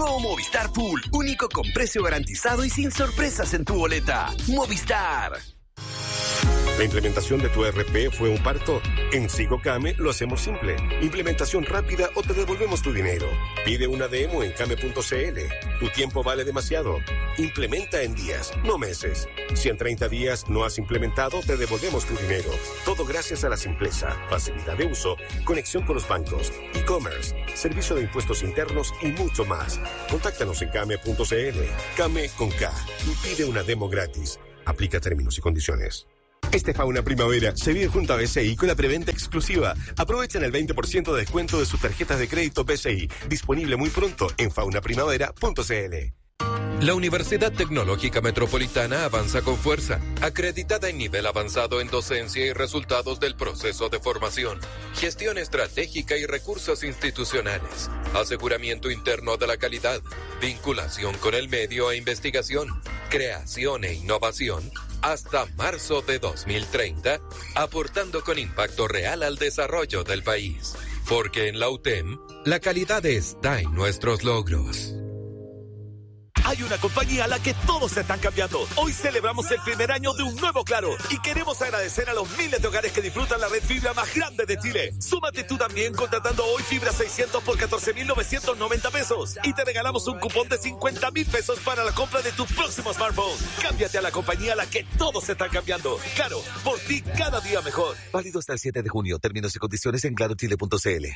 Nuevo Movistar Pool, único con precio garantizado y sin sorpresas en tu boleta. Movistar. ¿La implementación de tu ERP fue un parto? En SigoCame lo hacemos simple. Implementación rápida o te devolvemos tu dinero. Pide una demo en came.cl. Tu tiempo vale demasiado. Implementa en días, no meses. Si en 30 días no has implementado, te devolvemos tu dinero. Todo gracias a la simpleza, facilidad de uso, conexión con los bancos, e-commerce, servicio de impuestos internos y mucho más. Contáctanos en came.cl. Came con K. Y pide una demo gratis. Aplica términos y condiciones. Este Fauna Primavera se vive junto a BCI con la preventa exclusiva. Aprovechen el 20% de descuento de sus tarjetas de crédito BCI. Disponible muy pronto en faunaprimavera.cl. La Universidad Tecnológica Metropolitana avanza con fuerza, acreditada en nivel avanzado en docencia y resultados del proceso de formación, gestión estratégica y recursos institucionales, aseguramiento interno de la calidad, vinculación con el medio e investigación, creación e innovación, hasta marzo de 2030, aportando con impacto real al desarrollo del país. Porque en la UTEM, la calidad está en nuestros logros. Hay una compañía a la que todos se están cambiando. Hoy celebramos el primer año de un nuevo Claro y queremos agradecer a los miles de hogares que disfrutan la red fibra más grande de Chile. Súmate tú también contratando hoy fibra 600 por 14,990 pesos y te regalamos un cupón de 50,000 pesos para la compra de tu próximo smartphone. Cámbiate a la compañía a la que todos se están cambiando. Claro, por ti cada día mejor. Válido hasta el 7 de junio. Términos y condiciones en clarochile.cl.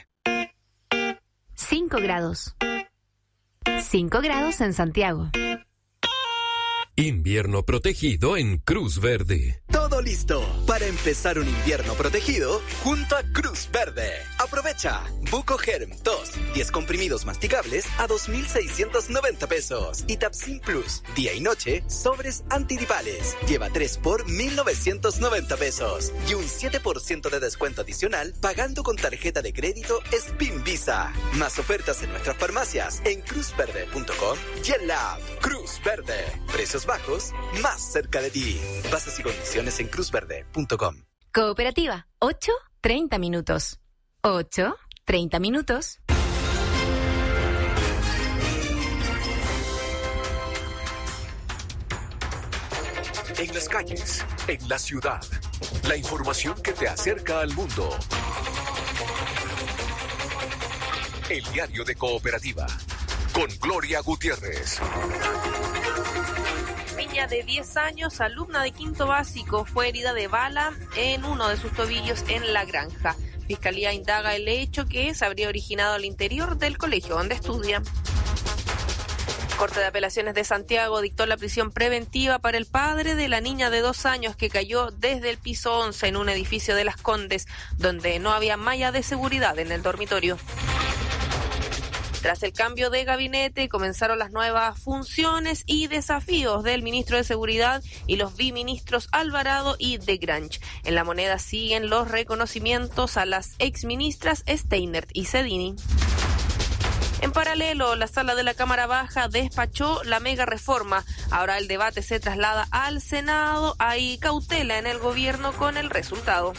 5 grados. 5 grados en Santiago. Invierno protegido en Cruz Verde. Todo listo para empezar un invierno protegido junto a Cruz Verde. Aprovecha Bucogerm 2, 10 comprimidos masticables a 2,690 pesos. Y Tapsin Plus, día y noche, sobres antigripales. Lleva 3 por 1,990 pesos. Y un 7% de descuento adicional pagando con tarjeta de crédito Spin Visa. Más ofertas en nuestras farmacias en cruzverde.com y en la app Cruz Verde. Precios bajos, más cerca de ti. Bases y condiciones en cruzverde.com. Cooperativa, 8:30 minutos. 8:30 minutos. En las calles, en la ciudad, la información que te acerca al mundo. El diario de Cooperativa, con Gloria Gutiérrez. Niña de 10 años, alumna de quinto básico, fue herida de bala en uno de sus tobillos en La Granja. Fiscalía indaga el hecho que se habría originado al interior del colegio donde estudia. Corte de Apelaciones de Santiago dictó la prisión preventiva para el padre de la niña de 2 años que cayó desde el piso 11 en un edificio de Las Condes, donde no había malla de seguridad en el dormitorio. Tras el cambio de gabinete, comenzaron las nuevas funciones y desafíos del ministro de Seguridad y los viceministros Alvarado y de Grange. En La Moneda siguen los reconocimientos a las exministras Steinert y Cedini. En paralelo, la sala de la Cámara Baja despachó la mega reforma. Ahora el debate se traslada al Senado. Hay cautela en el gobierno con el resultado.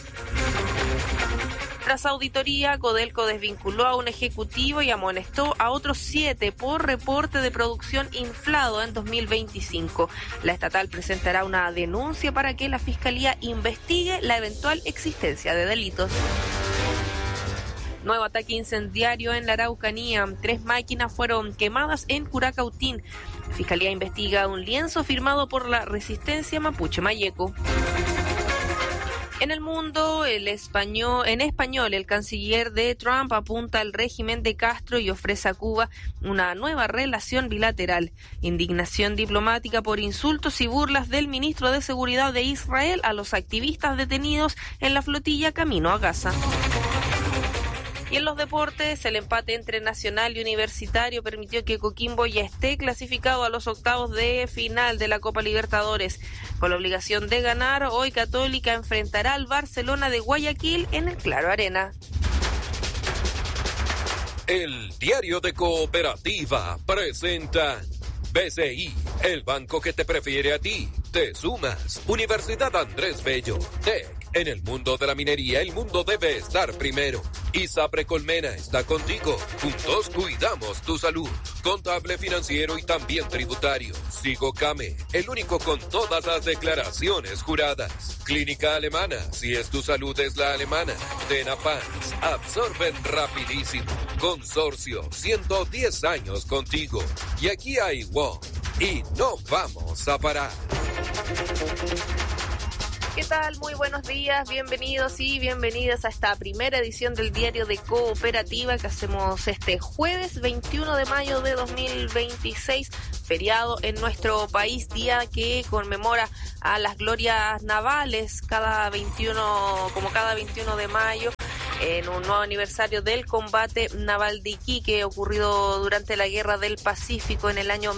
Tras auditoría, Codelco desvinculó a un ejecutivo y amonestó a otros 7 por reporte de producción inflado en 2025. La estatal presentará una denuncia para que la Fiscalía investigue la eventual existencia de delitos. Nuevo ataque incendiario en la Araucanía. 3 máquinas fueron quemadas en Curacautín. La Fiscalía investiga un lienzo firmado por la Resistencia Mapuche Mayeco. En el mundo, en español, el canciller de Trump apunta al régimen de Castro y ofrece a Cuba una nueva relación bilateral. Indignación diplomática por insultos y burlas del ministro de Seguridad de Israel a los activistas detenidos en la flotilla camino a Gaza. Y en los deportes, el empate entre Nacional y Universitario permitió que Coquimbo ya esté clasificado a los octavos de final de la Copa Libertadores. Con la obligación de ganar, hoy Católica enfrentará al Barcelona de Guayaquil en el Claro Arena. El diario de Cooperativa presenta BCI, el banco que te prefiere a ti. Te sumas. Universidad Andrés Bello. TEC. En el mundo de la minería, el mundo debe estar primero. ISAPRE Colmena está contigo. Juntos cuidamos tu salud. contable, financiero y también tributario. Sigocame, el único con todas las declaraciones juradas. Clínica Alemana, si es tu salud es la alemana. Tenapans, absorben rapidísimo. Consorcio, 110 años contigo. Y aquí hay WOM. Y no vamos a parar. ¿Qué tal? Muy buenos días, bienvenidos y bienvenidas a esta primera edición del Diario de Cooperativa que hacemos este jueves 21 de mayo de 2026, feriado en nuestro país, día que conmemora a las glorias navales cada 21 de mayo. En un nuevo aniversario del combate naval de Iquique ocurrido durante la Guerra del Pacífico en el año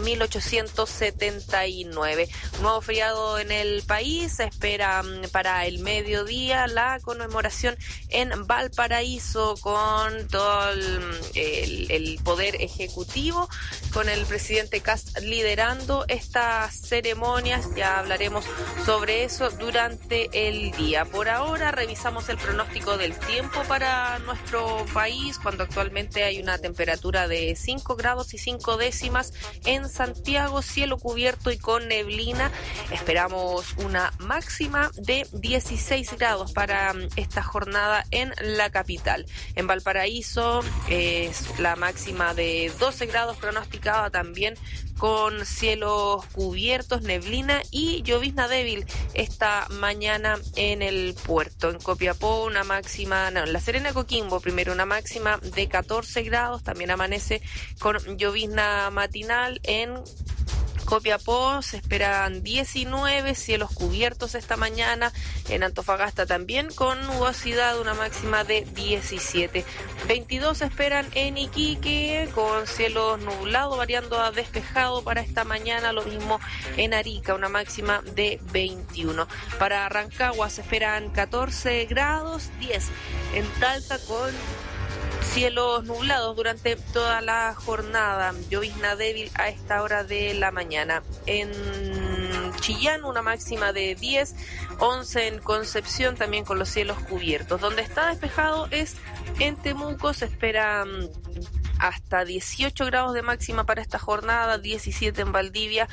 1879. Nuevo feriado en el país, se espera para el mediodía la conmemoración en Valparaíso con todo el poder ejecutivo, con el presidente Kast liderando estas ceremonias. Ya hablaremos sobre eso durante el día. Por ahora revisamos el pronóstico del tiempo para nuestro país, cuando actualmente hay una temperatura de 5 grados y 5 décimas en Santiago, cielo cubierto y con neblina. Esperamos una máxima de 16 grados para esta jornada en la capital. En Valparaíso es la máxima de 12 grados pronosticada también, con cielos cubiertos, neblina y llovizna débil esta mañana en el puerto. En Copiapó en La Serena, Coquimbo primero, una máxima de 14 grados, también amanece con llovizna matinal. En Copiapó se esperan 19, cielos cubiertos esta mañana. En Antofagasta también con nubosidad, una máxima de 17. 22 se esperan en Iquique, con cielos nublados variando a despejado para esta mañana. Lo mismo en Arica, una máxima de 21. Para Rancagua se esperan 14 grados, 10 en Talca con cielos nublados durante toda la jornada, llovizna débil a esta hora de la mañana. En Chillán una máxima de 10, 11 en Concepción también con los cielos cubiertos. Donde está despejado es en Temuco, se espera hasta 18 grados de máxima para esta jornada, 17 en Valdivia,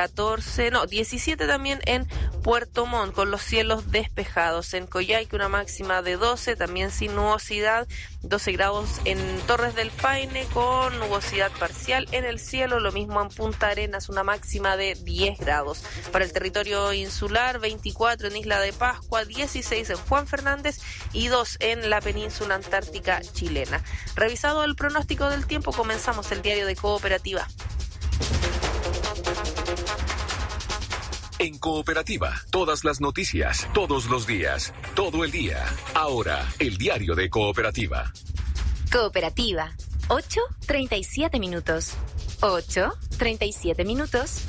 17 también en Puerto Montt con los cielos despejados. En Coyhaique una máxima de 12, también sin nubosidad, 12 grados en Torres del Paine con nubosidad parcial en el cielo, lo mismo en Punta Arenas, una máxima de 10 grados. Para el territorio insular, 24 en Isla de Pascua, 16 en Juan Fernández y 2 en la península antártica chilena. Revisado el pronóstico del tiempo, comenzamos el Diario de Cooperativa. En Cooperativa, todas las noticias, todos los días, todo el día. Ahora, el Diario de Cooperativa. Cooperativa, 8:37 minutos. 8:37 minutos.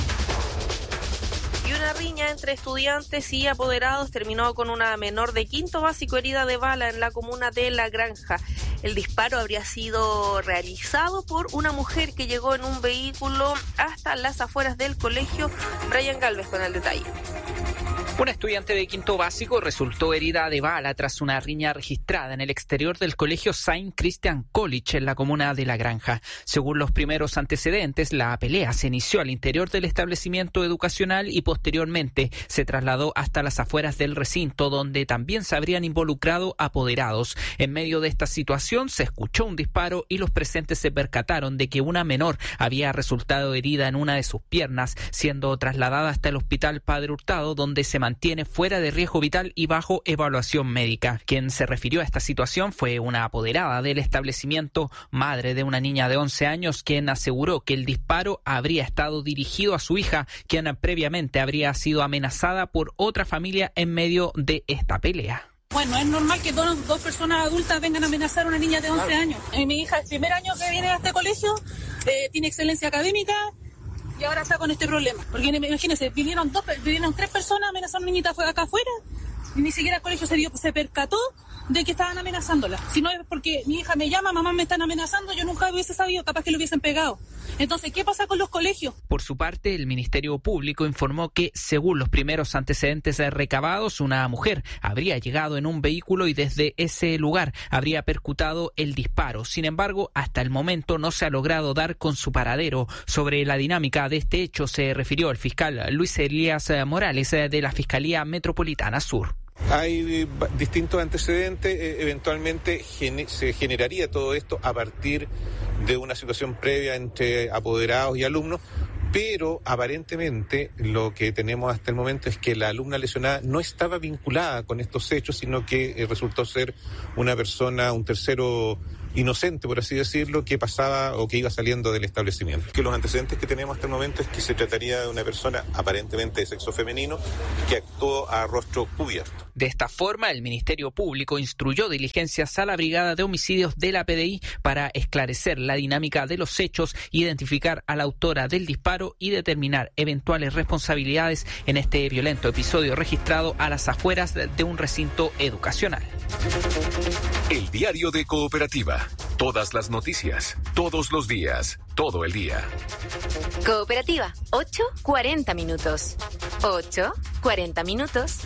Y una riña entre estudiantes y apoderados terminó con una menor de quinto básico herida de bala en la comuna de La Granja. El disparo habría sido realizado por una mujer que llegó en un vehículo hasta las afueras del colegio. Brian Galvez con el detalle. Una estudiante de quinto básico resultó herida de bala tras una riña registrada en el exterior del colegio Saint Christian College en la comuna de La Granja. Según los primeros antecedentes, la pelea se inició al interior del establecimiento educacional y posteriormente se trasladó hasta las afueras del recinto, donde también se habrían involucrado apoderados. En medio de esta situación se escuchó un disparo y los presentes se percataron de que una menor había resultado herida en una de sus piernas, siendo trasladada hasta el hospital Padre Hurtado, donde se mantiene fuera de riesgo vital y bajo evaluación médica. Quien se refirió a esta situación fue una apoderada del establecimiento, madre de una niña de 11 años, quien aseguró que el disparo habría estado dirigido a su hija, quien previamente habría sido amenazada por otra familia en medio de esta pelea. Bueno, es normal que dos personas adultas vengan a amenazar a una niña de 11 años. Mi hija, el primer año que viene a este colegio, tiene excelencia académica, y ahora está con este problema. Porque imagínense, vinieron 3 personas a amenazar a una niñita acá afuera y ni siquiera el colegio se percató de que estaban amenazándola. Si no es porque mi hija me llama, mamá me están amenazando, yo nunca hubiese sabido, capaz que lo hubiesen pegado. Entonces, ¿qué pasa con los colegios? Por su parte, el Ministerio Público informó que, según los primeros antecedentes recabados, una mujer habría llegado en un vehículo y desde ese lugar habría percutado el disparo. Sin embargo, hasta el momento no se ha logrado dar con su paradero. Sobre la dinámica de este hecho se refirió el fiscal Luis Elías Morales de la Fiscalía Metropolitana Sur. Hay distintos antecedentes, eventualmente se generaría todo esto a partir de una situación previa entre apoderados y alumnos, pero aparentemente lo que tenemos hasta el momento es que la alumna lesionada no estaba vinculada con estos hechos, sino que resultó ser una persona, un tercero inocente, por así decirlo, que pasaba o que iba saliendo del establecimiento. Que los antecedentes que tenemos hasta el momento es que se trataría de una persona aparentemente de sexo femenino que actuó a rostro cubierto. De esta forma, el Ministerio Público instruyó diligencias a la Brigada de Homicidios de la PDI para esclarecer la dinámica de los hechos, identificar a la autora del disparo y determinar eventuales responsabilidades en este violento episodio registrado a las afueras de un recinto educacional. El diario de Cooperativa. Todas las noticias, todos los días, todo el día. Cooperativa, 8:40 minutos. 8:40 minutos.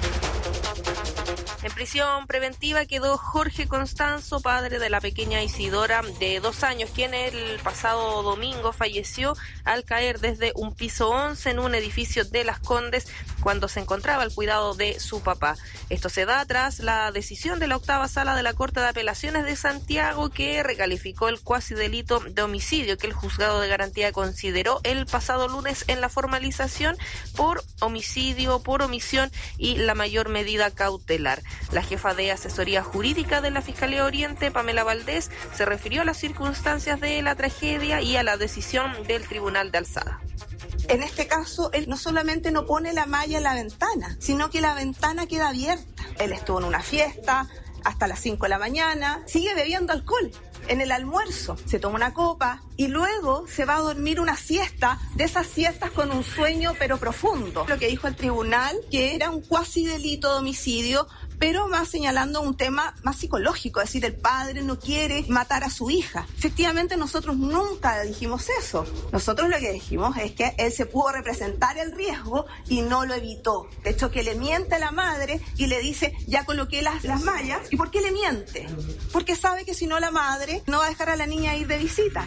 En prisión preventiva quedó Jorge Constanzo, padre de la pequeña Isidora de 2 años, quien el pasado domingo falleció al caer desde un piso 11 en un edificio de Las Condes cuando se encontraba al cuidado de su papá. Esto se da tras la decisión de la 8ª Sala de la Corte de Apelaciones de Santiago, que recalificó el cuasi delito de homicidio que el Juzgado de Garantía consideró el pasado lunes en la formalización por homicidio, por omisión y la mayor medida cautelar. La jefa de asesoría jurídica de la Fiscalía Oriente, Pamela Valdés, se refirió a las circunstancias de la tragedia y a la decisión del Tribunal de Alzada. En este caso, él no solamente no pone la malla en la ventana, sino que la ventana queda abierta. Él estuvo en una fiesta hasta las 5 de la mañana, sigue bebiendo alcohol. En el almuerzo se toma una copa y luego se va a dormir una siesta, de esas siestas con un sueño pero profundo. Lo que dijo el tribunal, que era un cuasi delito de homicidio, pero más señalando un tema más psicológico, es decir, el padre no quiere matar a su hija. Efectivamente, nosotros nunca dijimos eso. Nosotros lo que dijimos es que él se pudo representar el riesgo y no lo evitó. De hecho, que le miente a la madre y le dice, ya coloqué las mallas. ¿Y por qué le miente? Porque sabe que si no la madre no va a dejar a la niña ir de visita.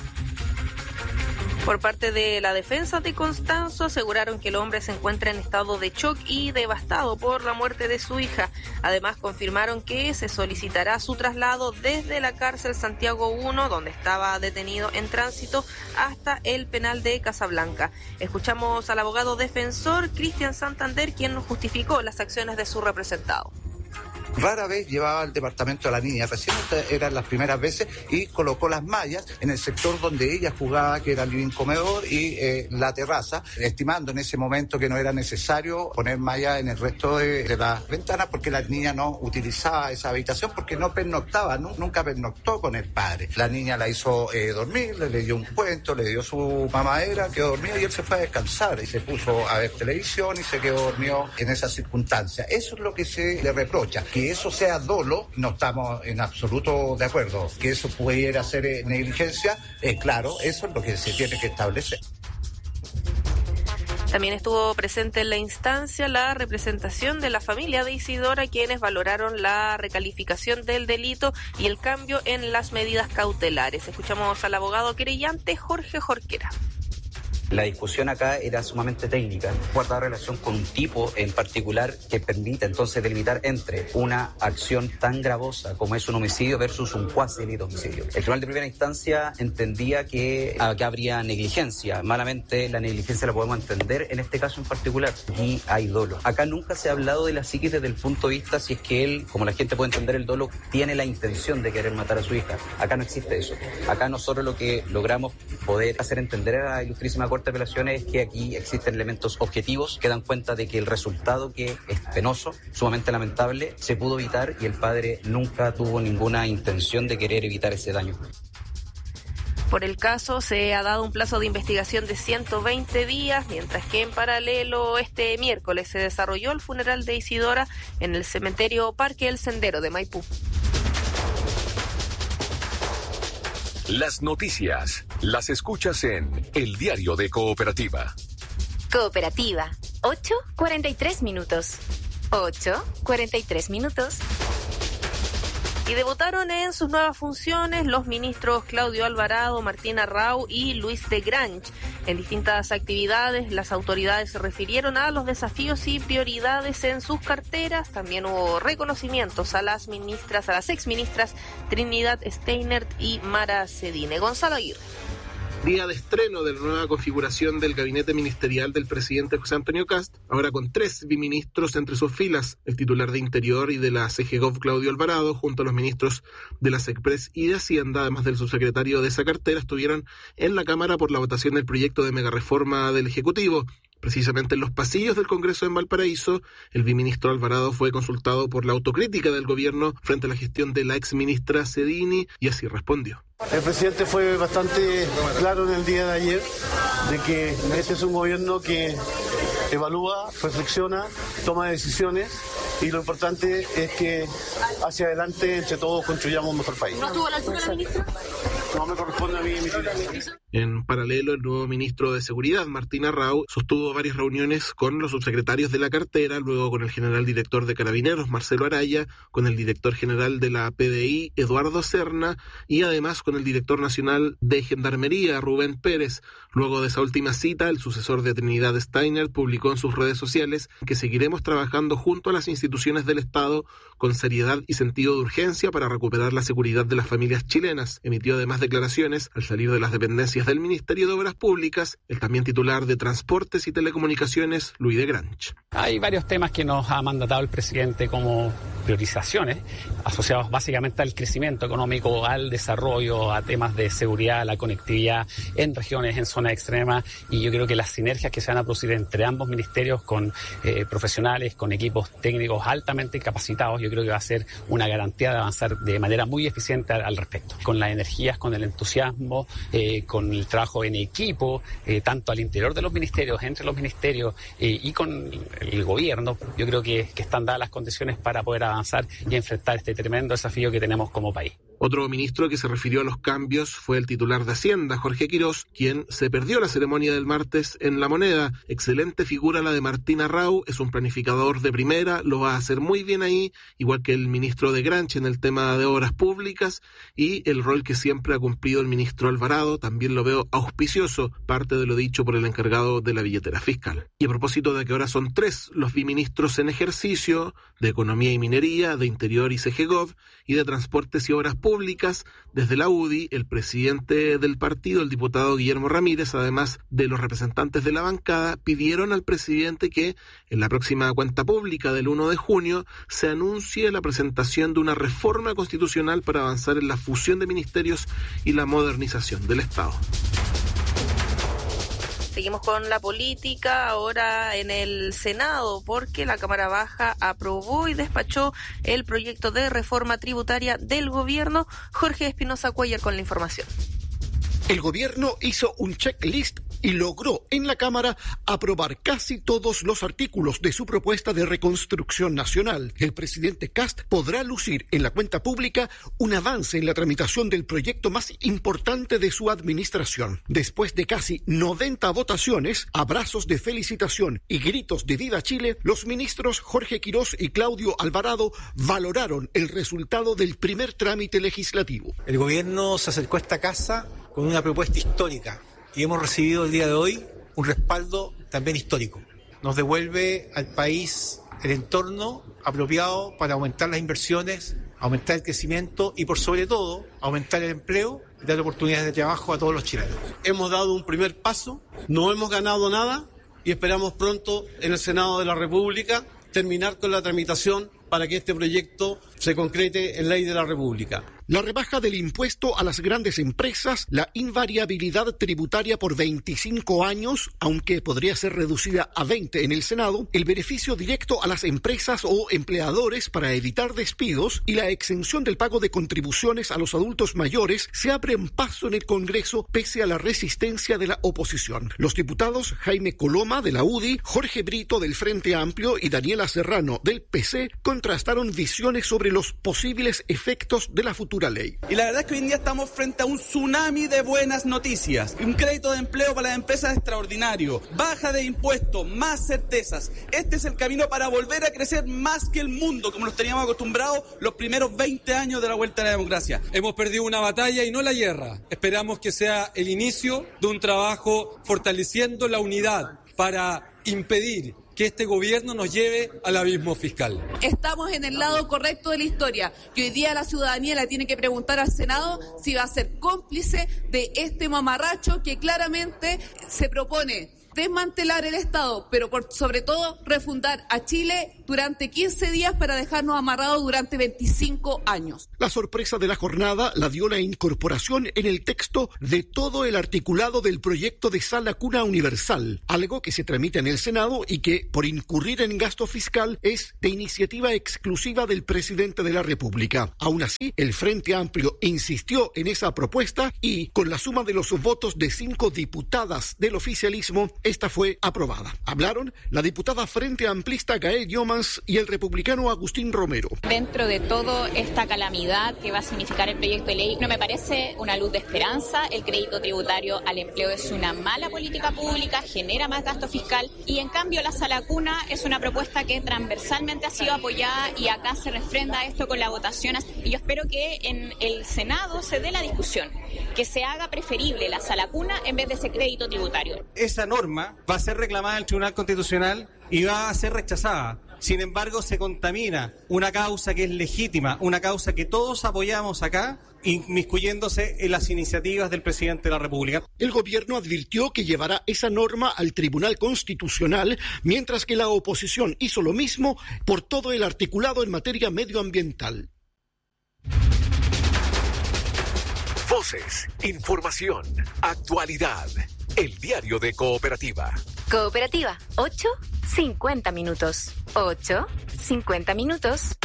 Por parte de la defensa de Constanzo, aseguraron que el hombre se encuentra en estado de shock y devastado por la muerte de su hija. Además, confirmaron que se solicitará su traslado desde la cárcel Santiago 1, donde estaba detenido en tránsito, hasta el penal de Casablanca. Escuchamos al abogado defensor Cristian Santander, quien justificó las acciones de su representado. Rara vez llevaba al departamento a la niña, recién eran las primeras veces, y colocó las mallas en el sector donde ella jugaba, que era el living comedor y la terraza, estimando en ese momento que no era necesario poner mallas en el resto de las ventanas porque la niña no utilizaba esa habitación porque no pernoctaba, nunca pernoctó con el padre. La niña la hizo dormir, le leyó un cuento, le dio su mamadera, quedó dormido y él se fue a descansar y se puso a ver televisión y se quedó dormido en esas circunstancias. Eso es lo que se le reprocha. Que eso sea dolo, no estamos en absoluto de acuerdo. Que eso pudiera ser negligencia, claro, eso es lo que se tiene que establecer. También estuvo presente en la instancia la representación de la familia de Isidora, quienes valoraron la recalificación del delito y el cambio en las medidas cautelares. Escuchamos al abogado querellante Jorge Jorquera. La discusión acá era sumamente técnica, guardaba relación con un tipo en particular que permite entonces delimitar entre una acción tan gravosa como es un homicidio versus un cuasi delito de homicidio. El tribunal de primera instancia entendía que acá habría negligencia. Malamente la negligencia la podemos entender en este caso en particular. Y hay dolo. Acá nunca se ha hablado de la psiquis desde el punto de vista si es que él, como la gente puede entender el dolo, tiene la intención de querer matar a su hija. Acá no existe eso. Acá nosotros lo que logramos poder hacer entender a la ilustrísima Corte de Apelaciones es que aquí existen elementos objetivos que dan cuenta de que el resultado, que es penoso, sumamente lamentable, se pudo evitar y el padre nunca tuvo ninguna intención de querer evitar ese daño. Por el caso se ha dado un plazo de investigación de 120 días, mientras que en paralelo este miércoles se desarrolló el funeral de Isidora en el cementerio Parque El Sendero de Maipú. Las noticias las escuchas en El Diario de Cooperativa. Cooperativa, 8:43 minutos. 8:43 minutos. Y debutaron en sus nuevas funciones los ministros Claudio Alvarado, Martina Rau y Luis de Grange. En distintas actividades, las autoridades se refirieron a los desafíos y prioridades en sus carteras. También hubo reconocimientos a las exministras Trinidad Steinert y Mara Cedine. Gonzalo Aguirre. Día de estreno de la nueva configuración del gabinete ministerial del presidente José Antonio Kast, ahora con 3 biministros entre sus filas, el titular de Interior y de la CGGOV Claudio Alvarado, junto a los ministros de la SECPRES y de Hacienda, además del subsecretario de esa cartera, estuvieron en la Cámara por la votación del proyecto de megareforma del Ejecutivo. Precisamente en los pasillos del Congreso en Valparaíso, el biministro Alvarado fue consultado por la autocrítica del gobierno frente a la gestión de la exministra Cedini y así respondió. El presidente fue bastante claro en el día de ayer de que este es un gobierno que evalúa, reflexiona, toma decisiones y lo importante es que hacia adelante entre todos construyamos un mejor país. ¿No estuvo a la altura la ministra? No me corresponde a mí emitir. En paralelo, el nuevo ministro de Seguridad, Martina Rau, sostuvo varias reuniones con los subsecretarios de la cartera, luego con el general director de Carabineros, Marcelo Araya, con el director general de la PDI, Eduardo Serna, y además con el director nacional de Gendarmería, Rubén Pérez. Luego de esa última cita, el sucesor de Trinidad Steiner publicó en sus redes sociales que seguiremos trabajando junto a las instituciones del Estado con seriedad y sentido de urgencia para recuperar la seguridad de las familias chilenas. Emitió además declaraciones al salir de las dependencias del Ministerio de Obras Públicas, el también titular de Transportes y Telecomunicaciones, Luis de Grange. Hay varios temas que nos ha mandatado el presidente como priorizaciones, asociados básicamente al crecimiento económico, al desarrollo, a temas de seguridad, la conectividad en regiones, en zonas extremas, y yo creo que las sinergias que se van a producir entre ambos ministerios con profesionales, con equipos técnicos altamente capacitados, yo creo que va a ser una garantía de avanzar de manera muy eficiente al respecto. Con las energías, con el entusiasmo, con el trabajo en equipo, tanto al interior de los ministerios, entre los ministerios y con el gobierno, yo creo que están dadas las condiciones para poder avanzar y enfrentar este tremendo desafío que tenemos como país. Otro ministro que se refirió a los cambios fue el titular de Hacienda, Jorge Quirós, quien se perdió la ceremonia del martes en La Moneda. Excelente figura la de Martina Rau, es un planificador de primera, lo va a hacer muy bien ahí, igual que el ministro de Grange en el tema de obras públicas, y el rol que siempre ha cumplido el ministro Alvarado, también lo veo auspicioso, parte de lo dicho por el encargado de la billetera fiscal. Y a propósito de que ahora son 3 los biministros en ejercicio, de Economía y Minería, de Interior y CGGOV, y de Transportes y Obras Públicas, desde la UDI, el presidente del partido, el diputado Guillermo Ramírez, además de los representantes de la bancada, pidieron al presidente que en la próxima cuenta pública del 1 de junio se anuncie la presentación de una reforma constitucional para avanzar en la fusión de ministerios y la modernización del Estado. Seguimos con la política, ahora en el Senado, porque la Cámara Baja aprobó y despachó el proyecto de reforma tributaria del gobierno. Jorge Espinosa Cuellar con la información. El gobierno hizo un checklist y logró en la Cámara aprobar casi todos los artículos de su propuesta de reconstrucción nacional. El presidente Kast podrá lucir en la cuenta pública un avance en la tramitación del proyecto más importante de su administración. Después de casi 90 votaciones, abrazos de felicitación y gritos de ¡Viva Chile!, los ministros Jorge Quirós y Claudio Alvarado valoraron el resultado del primer trámite legislativo. El gobierno se acercó a esta casa con una propuesta histórica y hemos recibido el día de hoy un respaldo también histórico. Nos devuelve al país el entorno apropiado para aumentar las inversiones, aumentar el crecimiento y por sobre todo aumentar el empleo y dar oportunidades de trabajo a todos los chilenos. Hemos dado un primer paso, no hemos ganado nada y esperamos pronto en el Senado de la República terminar con la tramitación para que este proyecto se concrete en ley de la República. La rebaja del impuesto a las grandes empresas, la invariabilidad tributaria por 25 años, aunque podría ser reducida a 20 en el Senado, el beneficio directo a las empresas o empleadores para evitar despidos y la exención del pago de contribuciones a los adultos mayores se abren paso en el Congreso pese a la resistencia de la oposición. Los diputados Jaime Coloma de la UDI, Jorge Brito del Frente Amplio y Daniela Serrano del PC contrastaron visiones sobre los posibles efectos de la futura futura ley. Y la verdad es que hoy en día estamos frente a un tsunami de buenas noticias. Un crédito de empleo para las empresas extraordinario, baja de impuestos, más certezas. Este es el camino para volver a crecer más que el mundo, como nos teníamos acostumbrados los primeros 20 años de la vuelta a la democracia. Hemos perdido una batalla y no la guerra. Esperamos que sea el inicio de un trabajo fortaleciendo la unidad para impedir que este gobierno nos lleve al abismo fiscal. Estamos en el lado correcto de la historia y hoy día la ciudadanía le tiene que preguntar al Senado si va a ser cómplice de este mamarracho que claramente se propone desmantelar el Estado, pero sobre todo refundar a Chile durante 15 días para dejarnos amarrados durante 25 años. La sorpresa de la jornada la dio la incorporación en el texto de todo el articulado del proyecto de sala cuna universal, algo que se tramita en el Senado y que, por incurrir en gasto fiscal, es de iniciativa exclusiva del presidente de la República. Aún así, el Frente Amplio insistió en esa propuesta y, con la suma de los votos de 5 diputadas del oficialismo, esta fue aprobada. Hablaron la diputada Frente Amplista Gael Yomans y el republicano Agustín Romero. Dentro de toda esta calamidad que va a significar el proyecto de ley, no me parece una luz de esperanza. El crédito tributario al empleo es una mala política pública, genera más gasto fiscal y en cambio la sala cuna es una propuesta que transversalmente ha sido apoyada y acá se refrenda esto con la votación. Y yo espero que en el Senado se dé la discusión, que se haga preferible la sala cuna en vez de ese crédito tributario. Esa norma va a ser reclamada en el Tribunal Constitucional y va a ser rechazada. Sin embargo, se contamina una causa que es legítima, una causa que todos apoyamos acá, inmiscuyéndose en las iniciativas del presidente de la República. El gobierno advirtió que llevará esa norma al Tribunal Constitucional, mientras que la oposición hizo lo mismo por todo el articulado en materia medioambiental. Voces, información, actualidad. El diario de Cooperativa. Cooperativa, 8:50 minutos. 8:50 minutos.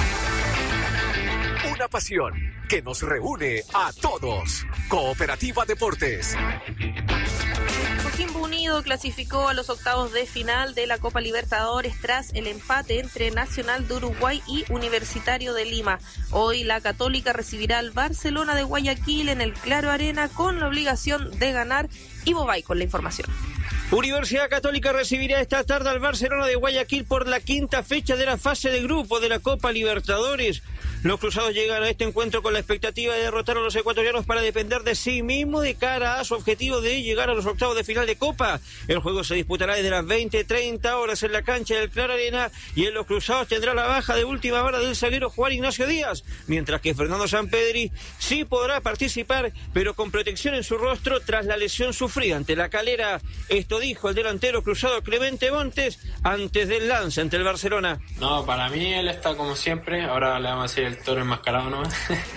Una pasión que nos reúne a todos. Cooperativa Deportes. Coquimbo Unido clasificó a los octavos de final de la Copa Libertadores tras el empate entre Nacional de Uruguay y Universitario de Lima. Hoy la Católica recibirá al Barcelona de Guayaquil en el Claro Arena con la obligación de ganar. Ivo Bay con la información. Universidad Católica recibirá esta tarde al Barcelona de Guayaquil por la quinta fecha de la fase de grupo de la Copa Libertadores. Los cruzados llegan a este encuentro con la expectativa de derrotar a los ecuatorianos para depender de sí mismo de cara a su objetivo de llegar a los octavos de final de Copa. El juego se disputará desde las 20:30 horas en la cancha del Claro Arena y en los cruzados tendrá la baja de última hora del zaguero Juan Ignacio Díaz, mientras que Fernando Sampedri sí podrá participar, pero con protección en su rostro tras la lesión sufrida ante la Calera. Esto dijo el delantero cruzado Clemente Montes antes del lance ante el Barcelona. No, para mí él está como siempre, ahora le vamos a decir el toro enmascarado nomás.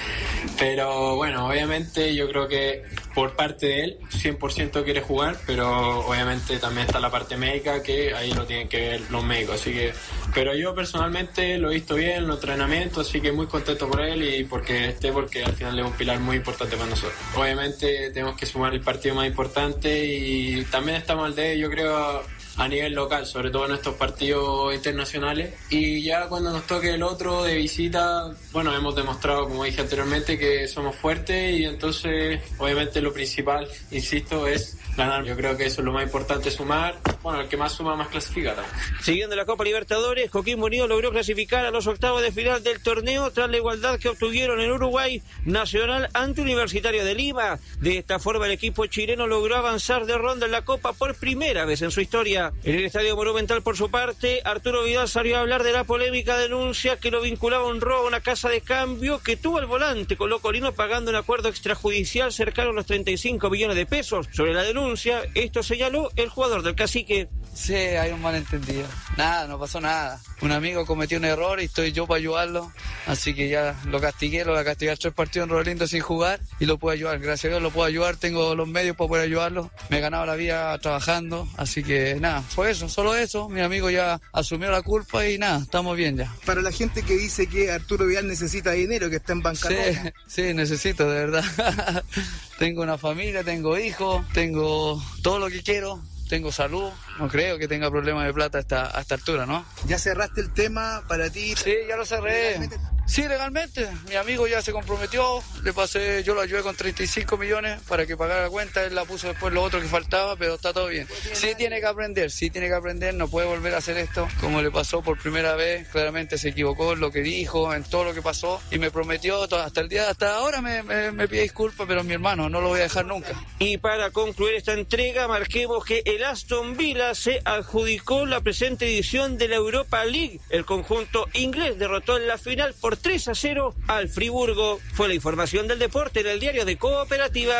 Pero bueno, obviamente yo creo que por parte de él 100% quiere jugar, pero obviamente también está la parte médica que ahí lo tienen que ver los médicos, así que, pero yo personalmente lo he visto bien en los entrenamientos, así que muy contento por él y porque al final es un pilar muy importante para nosotros. Obviamente tenemos que sumar el partido más importante y también estamos al de, yo creo, a nivel local, sobre todo en estos partidos internacionales, y ya cuando nos toque el otro de visita, bueno, hemos demostrado, como dije anteriormente, que somos fuertes y entonces obviamente lo principal, insisto, es ganar. Yo creo que eso es lo más importante, sumar. Bueno, el que más suma más clasifica también. Siguiendo la Copa Libertadores, Coquimbo Unido logró clasificar a los octavos de final del torneo tras la igualdad que obtuvieron en Uruguay Nacional ante Universitario de Lima. De esta forma el equipo chileno logró avanzar de ronda en la Copa por primera vez en su historia. En el Estadio Monumental, por su parte, Arturo Vidal salió a hablar de la polémica denuncia que lo vinculaba a un robo a una casa de cambio que tuvo el volante colocolino pagando un acuerdo extrajudicial cercano a los 35 millones de pesos. Sobre la denuncia, esto señaló el jugador del Cacique. Sí, hay un malentendido. Nada, no pasó nada. Un amigo cometió un error y estoy yo para ayudarlo. Así que ya lo castigué, lo voy a castigar 3 partidos en Rolando sin jugar y lo puedo ayudar. Gracias a Dios lo puedo ayudar, tengo los medios para poder ayudarlo. Me he ganado la vida trabajando, así que nada, fue eso, solo eso. Mi amigo ya asumió la culpa y nada, estamos bien ya. Para la gente que dice que Arturo Vidal necesita dinero, que está en bancarrota. Sí, necesito, de verdad. Tengo una familia, tengo hijos, tengo todo lo que quiero. Tengo salud, no creo que tenga problemas de plata a esta altura, ¿no? ¿Ya cerraste el tema para ti? Sí, ya lo cerré. Sí, legalmente. Mi amigo ya se comprometió, yo lo ayudé con 35 millones para que pagara la cuenta, él la puso después lo otro que faltaba, pero está todo bien. Sí tiene que aprender, no puede volver a hacer esto como le pasó por primera vez, claramente se equivocó en lo que dijo, en todo lo que pasó y me prometió, hasta ahora me pide disculpas, pero mi hermano, no lo voy a dejar nunca. Y para concluir esta entrega, marquemos que el Aston Villa se adjudicó la presente edición de la Europa League. El conjunto inglés derrotó en la final por 3-0 al Friburgo. Fue la información del deporte en el diario de Cooperativa.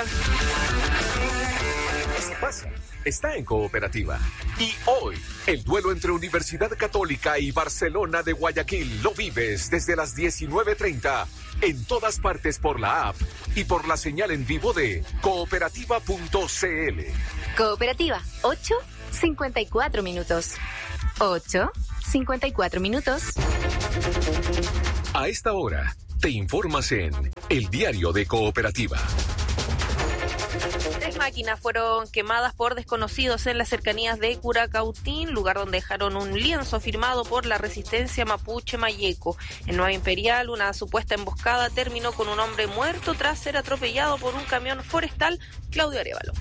Eso pasa. Está en Cooperativa. Y hoy, el duelo entre Universidad Católica y Barcelona de Guayaquil lo vives desde las 19:30 en todas partes por la app y por la señal en vivo de cooperativa.cl. Cooperativa, 8:54 minutos. 8:54 minutos. A esta hora, te informas en El Diario de Cooperativa. 3 máquinas fueron quemadas por desconocidos en las cercanías de Curacautín, lugar donde dejaron un lienzo firmado por la resistencia mapuche Mayeco. En Nueva Imperial, una supuesta emboscada terminó con un hombre muerto tras ser atropellado por un camión forestal. Claudio Arévalo.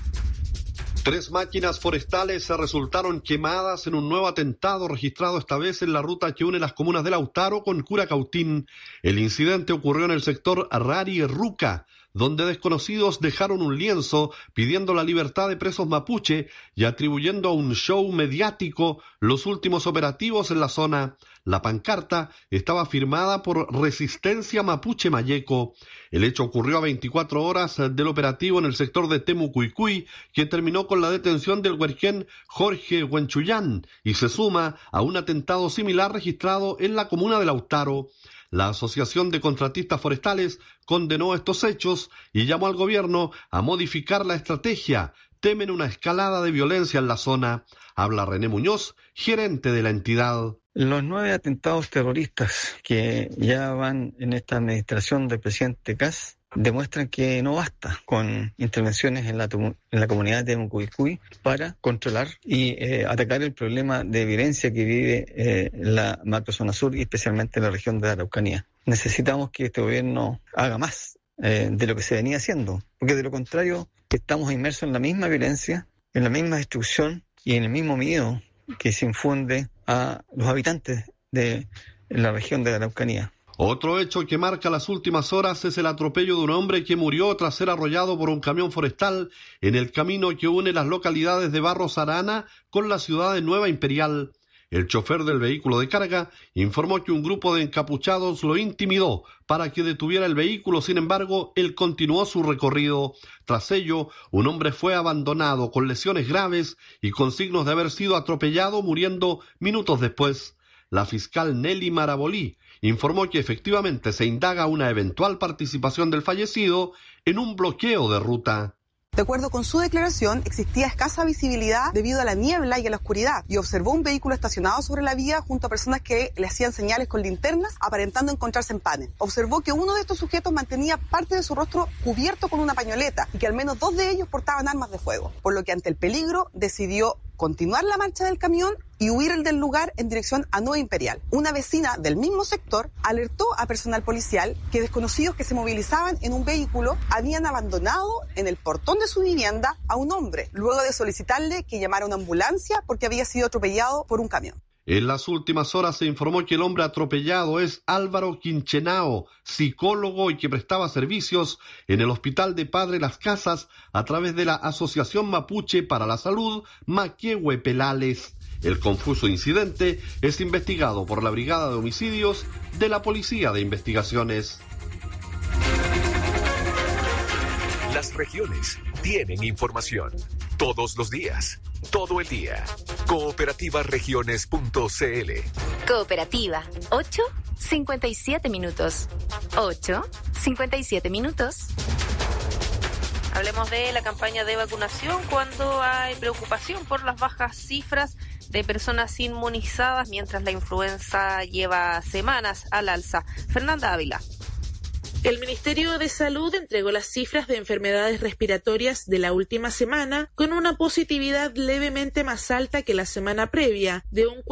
3 máquinas forestales resultaron quemadas en un nuevo atentado registrado esta vez en la ruta que une las comunas de Lautaro con Curacautín. El incidente ocurrió en el sector Rari-Ruca, donde desconocidos dejaron un lienzo pidiendo la libertad de presos mapuche y atribuyendo a un show mediático los últimos operativos en la zona. La pancarta estaba firmada por Resistencia Mapuche Mayeco. El hecho ocurrió a 24 horas del operativo en el sector de Temucuicuy, que terminó con la detención del huerquén Jorge Huenchuyán y se suma a un atentado similar registrado en la comuna de Lautaro. La Asociación de Contratistas Forestales condenó estos hechos y llamó al gobierno a modificar la estrategia. Temen una escalada de violencia en la zona. Habla René Muñoz, gerente de la entidad. Los 9 atentados terroristas que ya van en esta administración del presidente Kast demuestran que no basta con intervenciones en la comunidad de Temucuicuy para controlar y atacar el problema de violencia que vive la macrozona sur y especialmente en la región de la Araucanía. Necesitamos que este gobierno haga más de lo que se venía haciendo, porque de lo contrario estamos inmersos en la misma violencia, en la misma destrucción y en el mismo miedo que se infunde a los habitantes de la región de la Araucanía. Otro hecho que marca las últimas horas es el atropello de un hombre que murió tras ser arrollado por un camión forestal en el camino que une las localidades de Barros Arana con la ciudad de Nueva Imperial. El chofer del vehículo de carga informó que un grupo de encapuchados lo intimidó para que detuviera el vehículo, sin embargo, él continuó su recorrido. Tras ello, un hombre fue abandonado con lesiones graves y con signos de haber sido atropellado, muriendo minutos después. La fiscal Nelly Marabolí informó que efectivamente se indaga una eventual participación del fallecido en un bloqueo de ruta. De acuerdo con su declaración, existía escasa visibilidad debido a la niebla y a la oscuridad y observó un vehículo estacionado sobre la vía junto a personas que le hacían señales con linternas aparentando encontrarse en panel. Observó que uno de estos sujetos mantenía parte de su rostro cubierto con una pañoleta y que al menos 2 de ellos portaban armas de fuego, por lo que ante el peligro decidió continuar la marcha del camión y huir del lugar en dirección a Nueva Imperial. Una vecina del mismo sector alertó a personal policial que desconocidos que se movilizaban en un vehículo habían abandonado en el portón de su vivienda a un hombre, luego de solicitarle que llamara a una ambulancia porque había sido atropellado por un camión. En las últimas horas se informó que el hombre atropellado es Álvaro Quinchenao, psicólogo y que prestaba servicios en el Hospital de Padre Las Casas a través de la Asociación Mapuche para la Salud, Maquehue Pelales. El confuso incidente es investigado por la Brigada de Homicidios de la Policía de Investigaciones. Las regiones tienen información. Todos los días, todo el día. Cooperativasregiones.cl. Cooperativa, 8:57 minutos. 8:57 minutos. Hablemos de la campaña de vacunación cuando hay preocupación por las bajas cifras de personas inmunizadas mientras la influenza lleva semanas al alza. Fernanda Ávila. El Ministerio de Salud entregó las cifras de enfermedades respiratorias de la última semana con una positividad levemente más alta que la semana previa, de un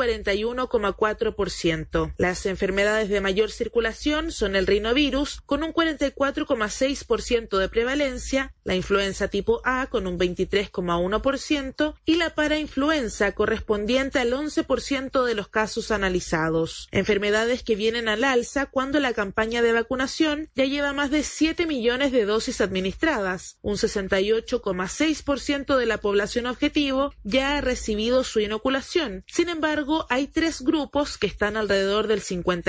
41,4%. Las enfermedades de mayor circulación son el rinovirus, con un 44,6% de prevalencia, la influenza tipo A con un 23,1% y la parainfluenza correspondiente al 11% de los casos analizados. Enfermedades que vienen al alza cuando la campaña de vacunación ya lleva más de 7 millones de dosis administradas. Un 68,6% de la población objetivo ya ha recibido su inoculación. Sin embargo, hay 3 grupos que están alrededor del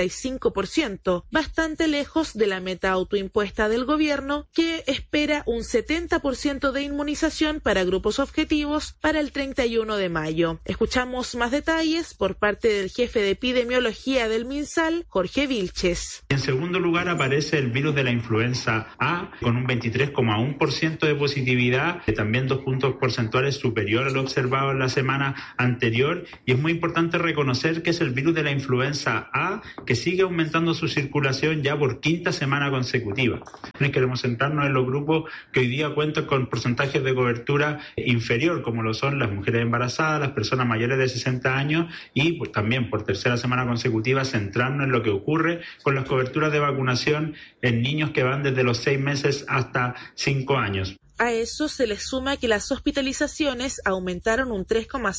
55%, bastante lejos de la meta autoimpuesta del gobierno, que espera un 70% de inmunización para grupos objetivos para el 31 de mayo. Escuchamos más detalles por parte del jefe de epidemiología del MinSal, Jorge Vilches. En segundo lugar aparece el virus de la influenza A con un 23,1% de positividad, también 2 puntos porcentuales superior a lo observado en la semana anterior, y es muy importante reconocer que es el virus de la influenza A que sigue aumentando su circulación ya por 5ª semana consecutiva. Queremos centrarnos en los grupos que hoy día cuentan con porcentajes de cobertura inferior, como lo son las mujeres embarazadas, las personas mayores de 60 años y pues, también por 3ª semana consecutiva centrarnos en lo que ocurre con las coberturas de vacunación en niños que van desde los 6 meses hasta 5 años. A eso se le suma que las hospitalizaciones aumentaron un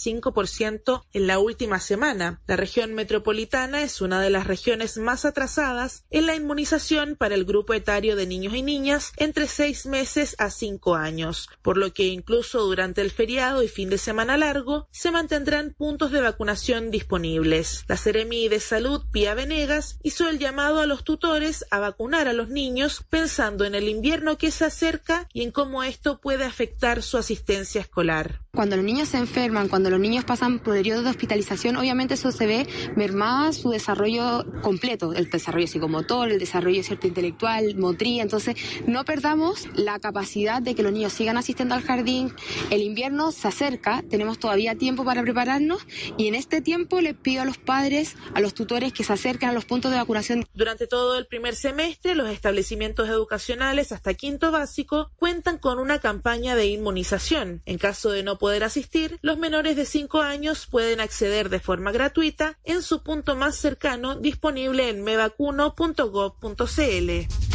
3,5% en la última semana. La región metropolitana es una de las regiones más atrasadas en la inmunización para el grupo etario de niños y niñas entre 6 meses a 5 años, por lo que incluso durante el feriado y fin de semana largo se mantendrán puntos de vacunación disponibles. La Seremi de Salud, Pía Venegas, hizo el llamado a los tutores a vacunar a los niños pensando en el invierno que se acerca y en cómo esto puede afectar su asistencia escolar. Cuando los niños se enferman, cuando los niños pasan por periodos de hospitalización, obviamente eso se ve mermado su desarrollo completo, el desarrollo psicomotor, el desarrollo cierto intelectual, motriz. Entonces, no perdamos la capacidad de que los niños sigan asistiendo al jardín. El invierno se acerca, tenemos todavía tiempo para prepararnos y en este tiempo les pido a los padres, a los tutores que se acerquen a los puntos de vacunación. Durante todo el primer semestre, los establecimientos educacionales hasta 5º básico cuentan con una campaña de inmunización. En caso de no poder asistir, los menores de 5 años pueden acceder de forma gratuita en su punto más cercano disponible en mevacuno.gov.cl.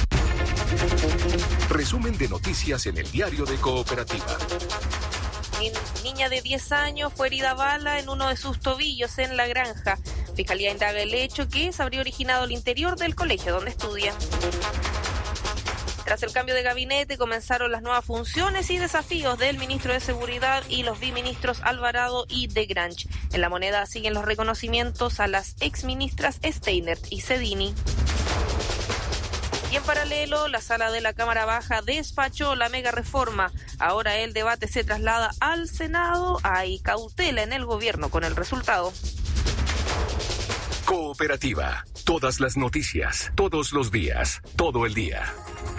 Resumen de noticias en el diario de Cooperativa. Niña de 10 años fue herida a bala en uno de sus tobillos en La Granja. Fiscalía indaga el hecho que se habría originado al interior del colegio donde estudia. Tras el cambio de gabinete comenzaron las nuevas funciones y desafíos del ministro de Seguridad y los biministros Alvarado y de Grange. En La Moneda siguen los reconocimientos a las exministras Steinert y Cedini. Y en paralelo, la sala de la Cámara Baja despachó la mega reforma. Ahora el debate se traslada al Senado. Hay cautela en el gobierno con el resultado. Cooperativa. Todas las noticias, todos los días, todo el día.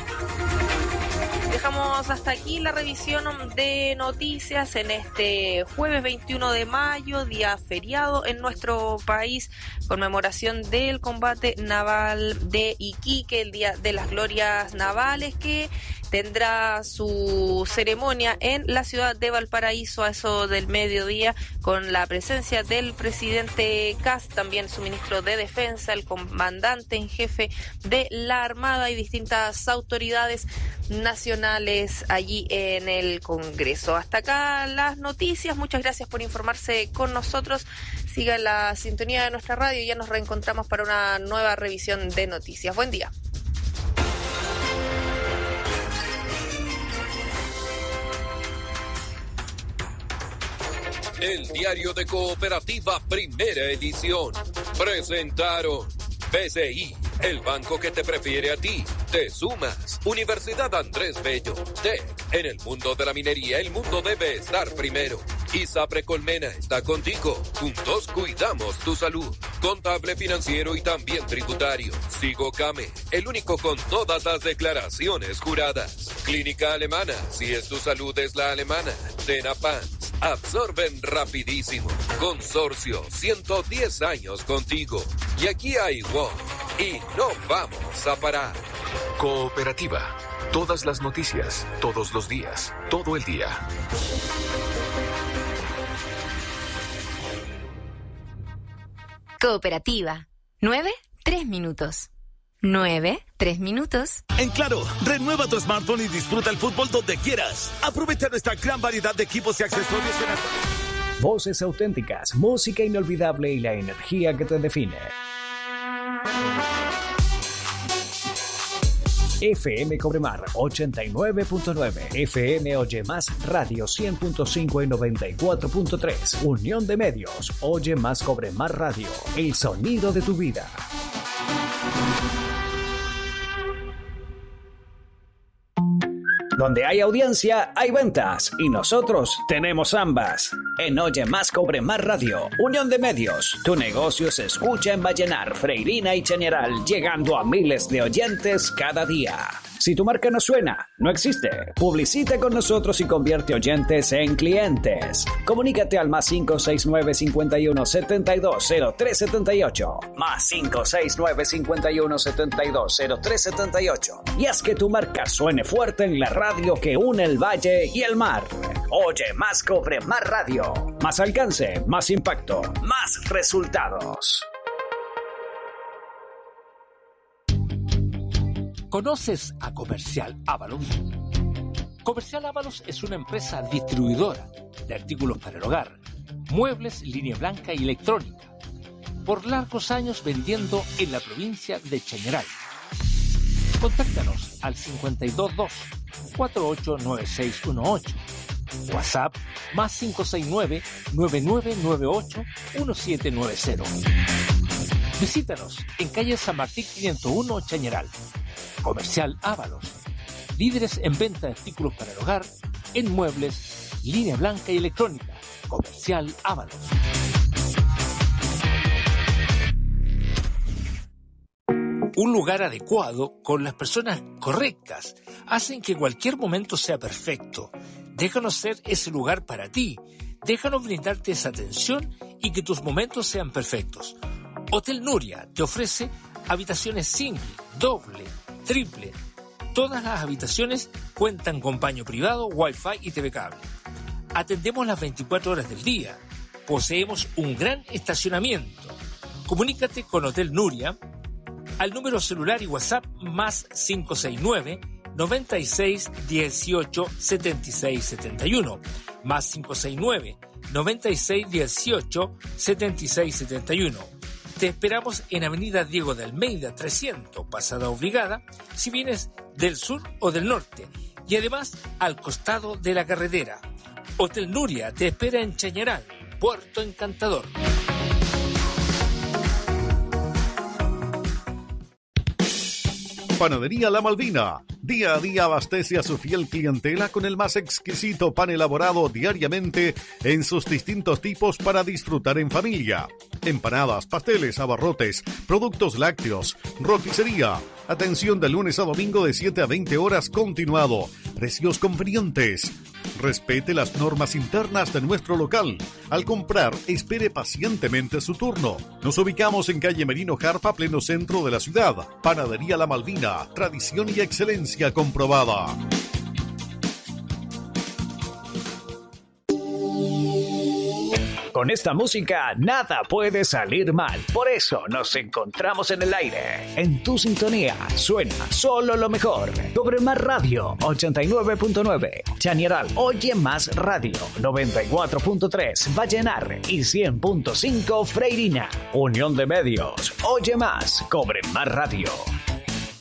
Dejamos hasta aquí la revisión de noticias en este jueves 21 de mayo, día feriado en nuestro país, conmemoración del combate naval de Iquique, el Día de las Glorias Navales, que tendrá su ceremonia en la ciudad de Valparaíso a eso del mediodía, con la presencia del presidente Kast, también su ministro de Defensa, el comandante en jefe de la Armada y distintas autoridades nacionales allí en el Congreso. Hasta acá las noticias. Muchas gracias por informarse con nosotros. Siga la sintonía de nuestra radio y ya nos reencontramos para una nueva revisión de noticias. Buen día. El diario de Cooperativa, primera edición. Presentaron BCI, el banco que te prefiere a ti. Te sumas. Universidad Andrés Bello. TEC. En el mundo de la minería, el mundo debe estar primero. ISAPRE Colmena está contigo. Juntos cuidamos tu salud. Contable, financiero y también tributario. Sigocame, el único con todas las declaraciones juradas. Clínica Alemana, si es tu salud es la alemana. Tenapans, absorben rapidísimo. Consorcio, 110 años contigo. Y aquí hay WOM. Y no vamos a parar. Cooperativa. Todas las noticias, todos los días, todo el día. Cooperativa. 9, 3 minutos. 9, 3 minutos. En Claro, renueva tu smartphone y disfruta el fútbol donde quieras. Aprovecha nuestra gran variedad de equipos y accesorios en... Voces auténticas, música inolvidable y la energía que te define. FM Cobremar 89.9, FM Oye Más Radio 100.5 y 94.3, Unión de Medios, Oye Más Cobremar Radio, el sonido de tu vida. Donde hay audiencia, hay ventas. Y nosotros tenemos ambas. En Oye Más Cobremar Radio, Unión de Medios, tu negocio se escucha en Vallenar, Freirina y Chañaral, llegando a miles de oyentes cada día. Si tu marca no suena, no existe. Publicita con nosotros y convierte oyentes en clientes. Comunícate al +569 51 72 0378. +569 51 72 0378. Y haz que tu marca suene fuerte en la radio que une el valle y el mar. Oye Más Cobremar Radio. Más alcance, más impacto, más resultados. ¿Conoces a Comercial Ábalos? Comercial Ábalos es una empresa distribuidora de artículos para el hogar, muebles, línea blanca y electrónica, por largos años vendiendo en la provincia de Chañaral. Contáctanos al 522-489618, WhatsApp +569-9998-1790. Visítanos en calle San Martín 501 Chañaral. Comercial Ábalos, líderes en venta de artículos para el hogar, en muebles, línea blanca y electrónica. Comercial Ábalos. Un lugar adecuado con las personas correctas hacen que cualquier momento sea perfecto. Déjanos ser ese lugar para ti. Déjanos brindarte esa atención y que tus momentos sean perfectos. Hotel Nuria te ofrece habitaciones single, doble, triple. Todas las habitaciones cuentan con baño privado, wifi y TV cable. Atendemos las 24 horas del día. Poseemos un gran estacionamiento. Comunícate con Hotel Nuria al número celular y WhatsApp +569 96 18 76 71, +569 96 18 76 71. Te esperamos en Avenida Diego de Almeida 300, Pasada Obligada, si vienes del sur o del norte, y además al costado de la carretera. Hotel Nuria te espera en Chañaral, Puerto Encantador. Panadería La Malvina. Día a día abastece a su fiel clientela con el más exquisito pan elaborado diariamente en sus distintos tipos para disfrutar en familia. Empanadas, pasteles, abarrotes, productos lácteos, roticería. Atención de lunes a domingo de 7 a 20 horas continuado. Precios convenientes. Respete las normas internas de nuestro local. Al comprar, espere pacientemente su turno. Nos ubicamos en calle Merino Jarpa, pleno centro de la ciudad. Panadería La Malvina, tradición y excelencia comprobada. Con esta música nada puede salir mal. Por eso nos encontramos en el aire. En tu sintonía suena solo lo mejor. Cobremar Radio 89.9. Chañaral Oye Más Radio 94.3. Vallenar y 100.5 Freirina. Unión de Medios. Oye Más. Cobremar Radio.